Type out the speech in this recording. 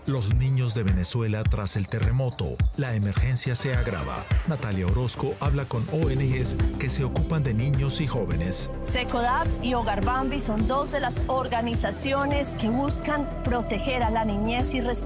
Los niños de Venezuela tras el terremoto. La emergencia se agrava. Natalia Orozco habla con ONGs que se ocupan de niños y jóvenes. Secodap y Hogar Bambi son dos de las organizaciones que buscan proteger a la niñez y